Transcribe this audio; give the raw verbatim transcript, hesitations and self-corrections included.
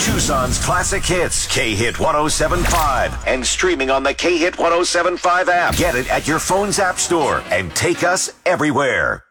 Tucson's classic hits, K-Hit one oh seven point five, and streaming on the K-Hit one oh seven point five app. Get it at your phone's app store and take us everywhere.